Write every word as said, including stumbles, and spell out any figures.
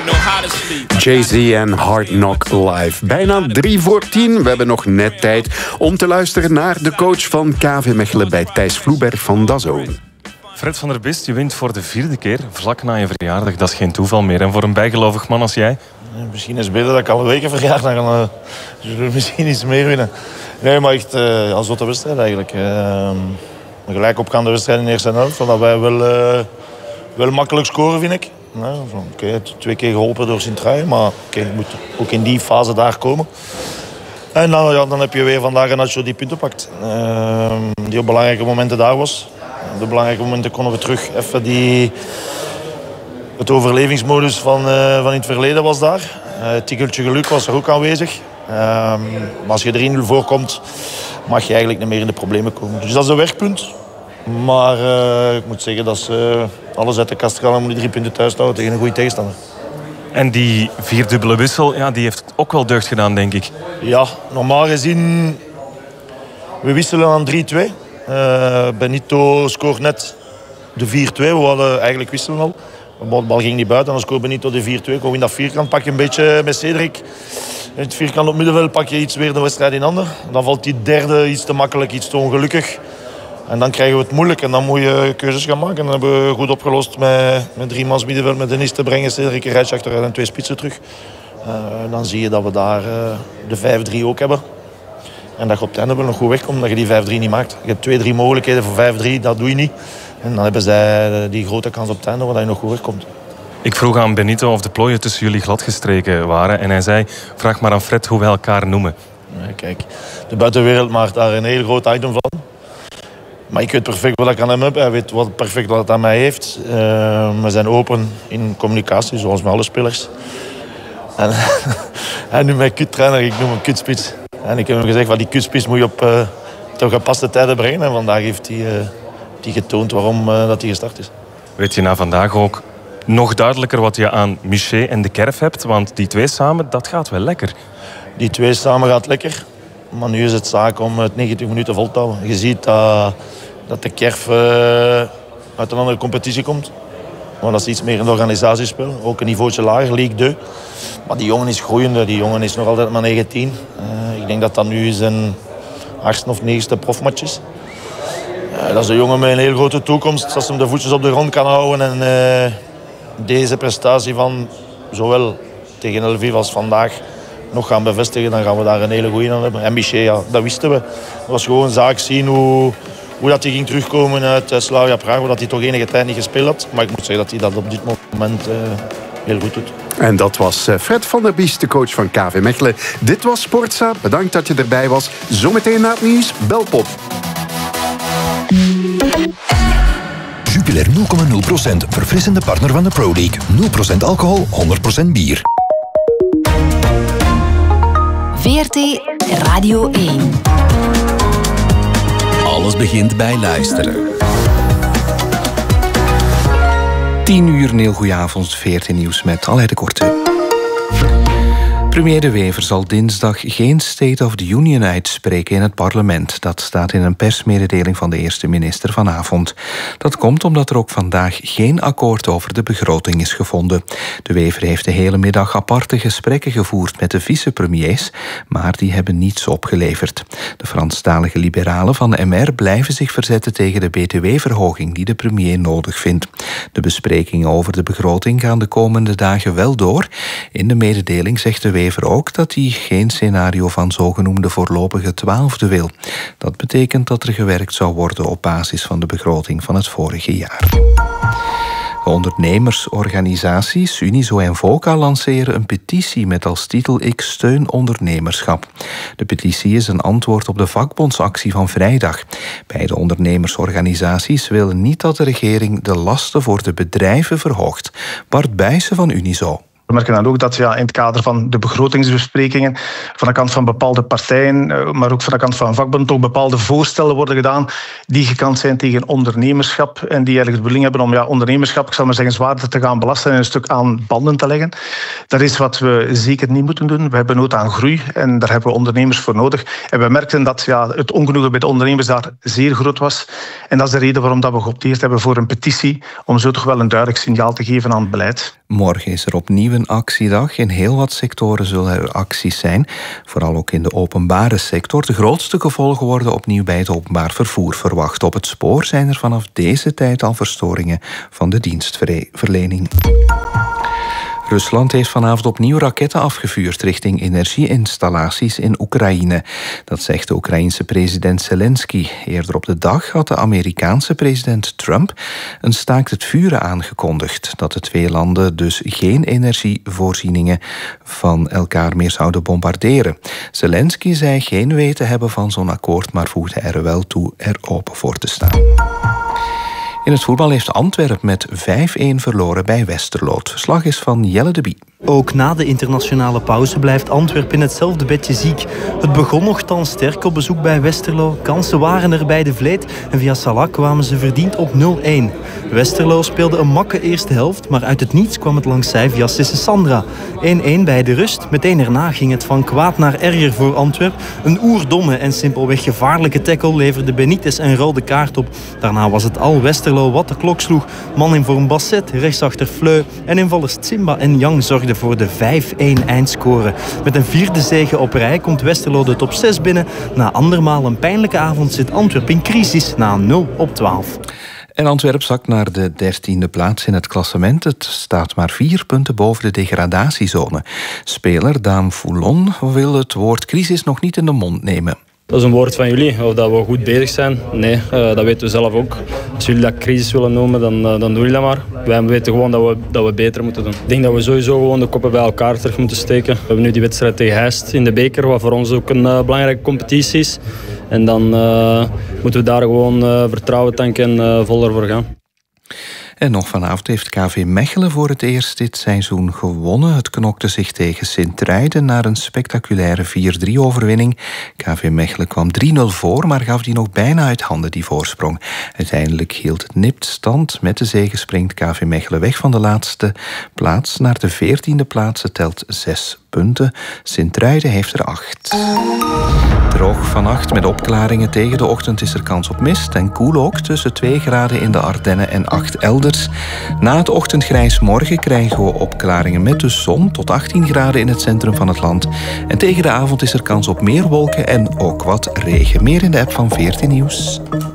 Jay-Z en Hard Knock Live. Bijna drie voor tien. We hebben nog net tijd om te luisteren naar de coach van K V Mechelen bij Thijs Vloeberg van DAZN. Fred van der Bist, je wint voor de vierde keer vlak na je verjaardag. Dat is geen toeval meer. En voor een bijgelovig man als jij? Misschien is het beter dat ik al een week een verjaardag ga. Uh, misschien iets meer winnen. Nee, maar echt uh, als zotte wedstrijd eigenlijk. Uh, een gelijk opgaande wedstrijd in de eerste helft. Dat wij wel, uh, wel makkelijk scoren, vind ik. Ja, Oké, okay, twee keer geholpen door Sint-Truiden. Maar okay, je moet ook in die fase daar komen. En dan, ja, dan heb je weer vandaag een Nacho die punten pakt. Uh, die op belangrijke momenten daar was. Op de belangrijke momenten konden we terug even die... Het overlevingsmodus van, uh, van in het verleden was daar. Uh, het tikkeltje geluk was er ook aanwezig. Uh, maar als je er één nul voorkomt, mag je eigenlijk niet meer in de problemen komen. Dus dat is een werkpunt. Maar uh, ik moet zeggen dat ze uh, alles uit de kast gaan om die drie punten thuis te houden tegen een goede tegenstander. En die vierdubbele wissel, ja, die heeft ook wel deugd gedaan, denk ik. Ja, normaal gezien... We wisselen aan drie twee. Uh, Benito scoort net de vier twee. We hadden eigenlijk wisselen al. De bal ging niet buiten, dan scoort Benito de vier twee. Kom in dat vierkant, pak je een beetje met Cedric. In het vierkant op middenveld pak je iets weer de wedstrijd in handen. Dan valt die derde iets te makkelijk, iets te ongelukkig. En dan krijgen we het moeilijk en dan moet je keuzes gaan maken. En dat hebben we goed opgelost met, met drie mans middenveld, met Denis te brengen, Cedric een rijtje achteruit en twee spitsen terug. Uh, dan zie je dat we daar uh, de vijf drie ook hebben. En dat je op het einde wel nog goed wegkomt, dat je die vijf drie niet maakt. Je hebt twee, drie mogelijkheden voor vijf drie, dat doe je niet. En dan hebben zij die grote kans op het einde waar je nog goed wegkomt. Ik vroeg aan Benito of de plooien tussen jullie gladgestreken waren. En hij zei, vraag maar aan Fred hoe we elkaar noemen. Nee, kijk, de buitenwereld maakt daar een heel groot item van. Maar ik weet perfect wat ik aan hem heb. Hij weet wat perfect wat het aan mij heeft. Uh, we zijn open in communicatie, zoals met alle spelers. En hij noemt mij kuttrainer, ik noem hem kutspits. En ik heb hem gezegd, van die kutspits moet je op uh, toch gepaste tijden brengen. En vandaag heeft hij, uh, hij getoond waarom uh, dat hij gestart is. Weet je na vandaag ook nog duidelijker wat je aan Miché en de Kerf hebt? Want die twee samen, dat gaat wel lekker. Die twee samen gaat lekker. Maar nu is het zaak om het negentig minuten vol te houden. Je ziet dat, dat de Kerf uh, uit een andere competitie komt. Maar dat is iets meer een organisatiespel. Ook een niveautje lager, League twee. Maar die jongen is groeiende. Die jongen is nog altijd maar negentien. Uh, ik denk dat dat nu zijn achtste of negende profmatch is. Uh, dat is een jongen met een heel grote toekomst. Als hij de voetjes op de grond kan houden. En uh, deze prestatie van zowel tegen Lviv als vandaag nog gaan bevestigen, dan gaan we daar een hele goeie aan hebben. En Miché, ja, dat wisten we. Het was gewoon een zaak zien hoe, hoe dat hij ging terugkomen uit Slavia Praag, waar hij toch enige tijd niet gespeeld had. Maar ik moet zeggen dat hij dat op dit moment uh, heel goed doet. En dat was Fred van der Bist, de coach van K V Mechelen. Dit was Sportza. Bedankt dat je erbij was. Zometeen na het nieuws, Belpop. Jupiler nul komma nul procent, verfrissende partner van de Pro League. nul procent alcohol, honderd procent bier. V R T Radio één. Alles begint bij luisteren. tien uur, een heel goeie avond, V R T Nieuws met Aleid de Korte. Premier De Wever zal dinsdag geen State of the Union uitspreken in het parlement. Dat staat in een persmededeling van de eerste minister vanavond. Dat komt omdat er ook vandaag geen akkoord over de begroting is gevonden. De Wever heeft de hele middag aparte gesprekken gevoerd met de vicepremiers, maar die hebben niets opgeleverd. De Franstalige liberalen van de M R blijven zich verzetten tegen de B T W-verhoging die de premier nodig vindt. De besprekingen over de begroting gaan de komende dagen wel door. In de mededeling zegt de Wever ook dat hij geen scenario van zogenoemde voorlopige twaalfde wil. Dat betekent dat er gewerkt zou worden op basis van de begroting van het vorige jaar. De ondernemersorganisaties Unizo en VOCA lanceren een petitie met als titel Ik steun ondernemerschap. De petitie is een antwoord op de vakbondsactie van vrijdag. Beide ondernemersorganisaties willen niet dat de regering de lasten voor de bedrijven verhoogt. Bart Bijssen van Unizo. We merken dan ook dat ja, in het kader van de begrotingsbesprekingen van de kant van bepaalde partijen, maar ook van de kant van vakbond, ook bepaalde voorstellen worden gedaan die gekant zijn tegen ondernemerschap en die eigenlijk de bedoeling hebben om ja, ondernemerschap, ik zal maar zeggen, zwaarder te gaan belasten en een stuk aan banden te leggen. Dat is wat we zeker niet moeten doen. We hebben nood aan groei en daar hebben we ondernemers voor nodig. En we merkten dat ja, het ongenoegen bij de ondernemers daar zeer groot was. En dat is de reden waarom dat we geopteerd hebben voor een petitie, om zo toch wel een duidelijk signaal te geven aan het beleid. Morgen is er opnieuw een actiedag. In heel wat sectoren zullen er acties zijn. Vooral ook in de openbare sector. De grootste gevolgen worden opnieuw bij het openbaar vervoer verwacht. Op het spoor zijn er vanaf deze tijd al verstoringen van de dienstverlening. Rusland heeft vanavond opnieuw raketten afgevuurd richting energieinstallaties in Oekraïne. Dat zegt de Oekraïense president Zelensky. Eerder op de dag had de Amerikaanse president Trump een staakt het vuren aangekondigd. Dat de twee landen dus geen energievoorzieningen van elkaar meer zouden bombarderen. Zelensky zei geen weet te hebben van zo'n akkoord, maar voegde er wel toe er open voor te staan. In het voetbal heeft Antwerpen met vijf-een verloren bij Westerlo. Het verslag is van Jelle de Bie. Ook na de internationale pauze blijft Antwerpen in hetzelfde bedje ziek. Het begon nogthans sterk op bezoek bij Westerlo. Kansen waren er bij de Vleet en via Salah kwamen ze verdiend op nul-een. Westerlo speelde een makke eerste helft, maar uit het niets kwam het langs zij via Sisse Sandra. één-een bij de rust. Meteen erna ging het van kwaad naar erger voor Antwerpen. Een oerdomme en simpelweg gevaarlijke tackle leverde Benitez een rode kaart op. Daarna was het al Westerlo wat de klok sloeg. Man in vorm Basset, rechtsachter Fleu en invallers Tsimba en Yang zorgden voor de vijf-een eindscore. Met een vierde zege op rij komt Westerlo de top zes binnen. Na andermaal een pijnlijke avond zit Antwerpen in crisis na nul op twaalf. En Antwerpen zakt naar de dertiende plaats in het klassement. Het staat maar vier punten boven de degradatiezone. Speler Daan Foulon wil het woord crisis nog niet in de mond nemen. Dat is een woord van jullie, of dat we goed bezig zijn. Nee, uh, dat weten we zelf ook. Als jullie dat crisis willen noemen, dan, uh, dan doen jullie dat maar. Wij weten gewoon dat we, dat we beter moeten doen. Ik denk dat we sowieso gewoon de koppen bij elkaar terug moeten steken. We hebben nu die wedstrijd tegen Heist in de beker, wat voor ons ook een uh, belangrijke competitie is. En dan uh, moeten we daar gewoon uh, vertrouwen tanken en uh, vol ervoor gaan. En nog vanavond heeft K V Mechelen voor het eerst dit seizoen gewonnen. Het knokte zich tegen Sint-Truiden naar een spectaculaire vier-drie overwinning. K V Mechelen kwam drie-nul voor, maar gaf die nog bijna uit handen, die voorsprong. Uiteindelijk hield het nipt stand. Met de zege springt K V Mechelen weg van de laatste plaats naar de veertiende plaats. Het telt zes punten. Sint-Truiden heeft er acht. Droog vannacht met opklaringen. Tegen de ochtend is er kans op mist en koel ook, tussen twee graden in de Ardennen en acht elders. Na het ochtendgrijs morgen krijgen we opklaringen met de zon tot achttien graden in het centrum van het land. En tegen de avond is er kans op meer wolken en ook wat regen. Meer in de app van veertien Nieuws.